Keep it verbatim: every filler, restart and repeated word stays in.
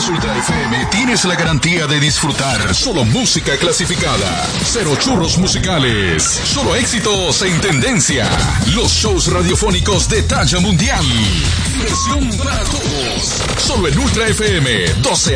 Los Ultra F M tienes la garantía de disfrutar solo música clasificada, cero churros musicales, solo éxitos en tendencia, los shows radiofónicos de talla mundial, diversión para todos, solo en Ultra F M, doce